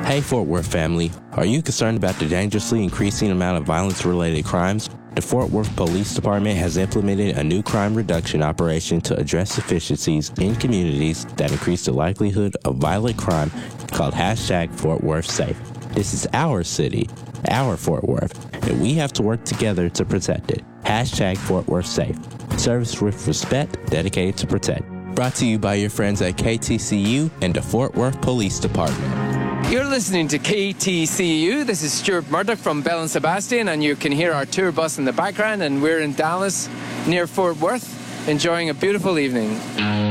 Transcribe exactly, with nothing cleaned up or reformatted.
Hey Fort Worth family, are you concerned about the dangerously increasing amount of violence-related crimes? The Fort Worth Police Department has implemented a new crime reduction operation to address deficiencies in communities that increase the likelihood of violent crime called hashtag Fort Worth Safe. This is our city, our Fort Worth, and we have to work together to protect it. Hashtag Fort Worth Safe. Service with respect, dedicated to protect. Brought to you by your friends at K T C U and the Fort Worth Police Department. You're listening to K T C U. This is Stuart Murdoch from Bell and Sebastian, and you can hear our tour bus in the background, and we're in Dallas near Fort Worth enjoying a beautiful evening.